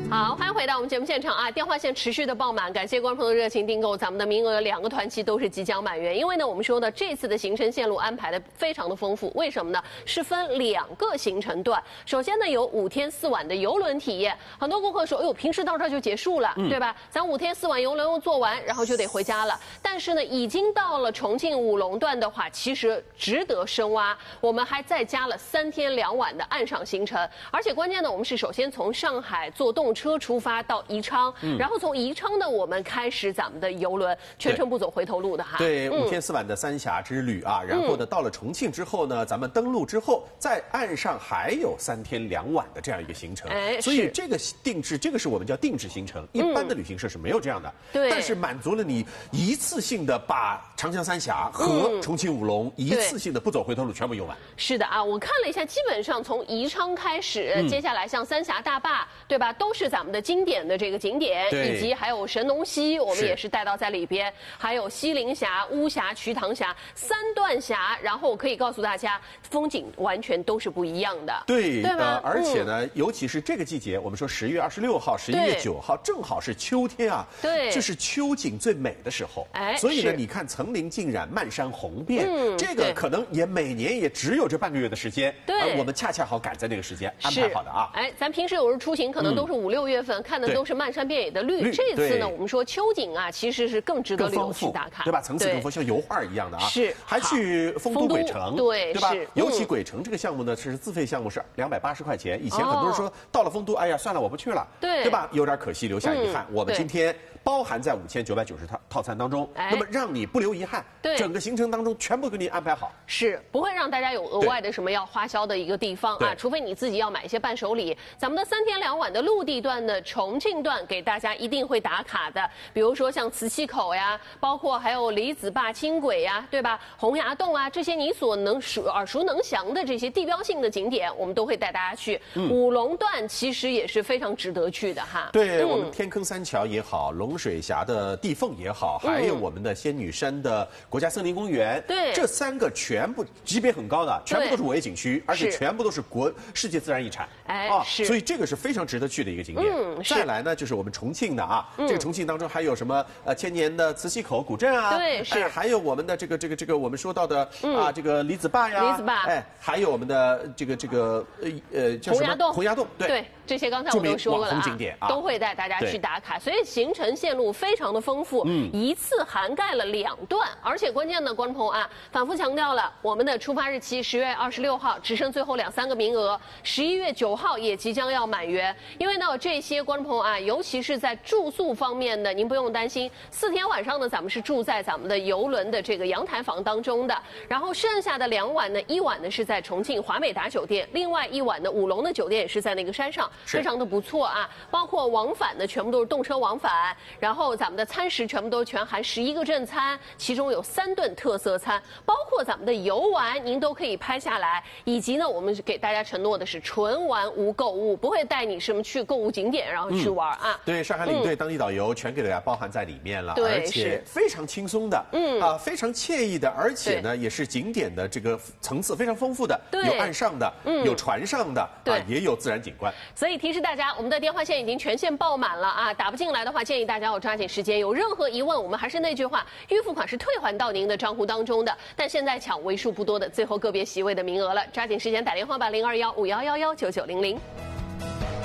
好，欢迎回到我们节目现场啊！电话线持续的爆满，感谢观众朋友的热情订购，咱们的名额2个团期都是即将满员。因为呢，我们说呢，这次的行程线路安排的非常的丰富，为什么呢？是分2个行程段。首先呢，有5天4晚的邮轮体验，很多顾客说，哎呦，平时到这儿就结束了，对吧？咱5天4晚邮轮坐完，然后就得回家了。但是呢，已经到了重庆武隆段的话，其实值得深挖。我们还再加了3天2晚的岸上行程，而且关键呢，我们是首先从上海坐动车出发到宜昌，然后从宜昌呢，我们开始咱们的邮轮，全程不走回头路的哈。 对，5天4晚的三峡之旅啊，然后呢，到了重庆之后呢，咱们登陆之后，在岸上还有3天2晚的这样一个行程。所以这个定制，这个是我们叫定制行程，一般的旅行社是没有这样的。 对， 但是满足了你一次性的把长江三峡和重庆武隆一次性的不走回头路全部游完。 是的啊，我看了一下，基本上从宜昌开始，接下来像三峡大坝，对吧，都是咱们的经典的这个景点，以及还有神农溪，我们也是带到在里边，还有西陵峡、巫峡、瞿塘峡3段峡，然后我可以告诉大家，风景完全都是不一样的， 对吗？ 而且呢，尤其是这个季节，我们说10月26号、11月9号，正好是秋天啊， 对， 这是秋景最美的时候。所以呢，你看层林尽染，漫山红遍，这个可能也每年也只有这半个月的时间，我们恰恰好赶在那个时间安排好的啊。 咱平时有时出行可能都是5、6月份，看的都是漫山遍野的绿。这次呢，我们说秋景啊，其实是更值得旅游去打卡， 对吧？层次更丰富，像油画一样的啊。 是， 还去丰都鬼城，对吧？尤其鬼城这个项目呢，是自费项目，是280块钱。以前很多人说到了丰都，哎呀，算了，我不去了，对吧？有点可惜，留下遗憾。我们今天包含在5990套餐当中，那么让你不留遗憾，整个行程当中全部给你安排好， 是不会让大家有额外的什么要花销的一个地方啊，除非你自己要买一些伴手礼。咱们的3天2晚的陆地段的重庆段给大家一定会打卡的，比如说像磁器口呀，包括还有李子坝轻轨呀，对吧？洪崖洞啊，这些你所耳熟能详的这些地标性的景点，我们都会带大家去。武隆段其实也是非常值得去的哈。 对，我们天坑三桥也好，龙水峡的地缝也好，还有我们的仙女山的国家森林公园， 对， 这3个全部级别很高的，全部都是5A景区，而且全部都是世界自然遗产。所以这个是非常值得去的一个景点。再来呢，就是我们重庆的啊，这个重庆当中还有什么千年的磁器口古镇啊， 对，是， 还有我们的这个我们说到的啊，这个李子坝呀， 李子坝， 还有我们的这个叫什么洪崖洞， 对，这些刚才我们都说过了啊，都会带大家去打卡，所以行程线路非常的丰富，一次涵盖了2段，而且关键呢，观众朋友啊，反复强调了，我们的出发日期10月26号只剩最后2、3个名额，11月9号也即将要满员。因为呢，这些观众朋友啊，尤其是在住宿方面呢，您不用担心，4天晚上呢，咱们是住在咱们的邮轮的这个阳台房当中的，然后剩下的2晚呢，1晚呢是在重庆华美达酒店，另外1晚呢武隆的酒店也是在那个山上，非常的不错啊。包括往返呢，全部都是动车往返，然后咱们的餐食全部都全含11个正餐，其中有3顿特色餐，包括咱们的游玩，您都可以拍下来，以及呢，我们给大家承诺的是纯玩无购物，不会带你什么去购物景点然后去玩啊。 对，上海领队、当地导游全给大家包含在里面了，而且非常轻松的，非常惬意的，而且呢，也是景点的这个层次非常丰富的，有岸上的，有船上的，也有自然景观。 所以提示大家，我们的电话线已经全线爆满了啊！打不进来的话，建议大家要抓紧时间。有任何疑问，我们还是那句话，预付款是退还到您的账户当中的。但现在抢为数不多的最后个别席位的名额了，抓紧时间打电话吧，021511199900。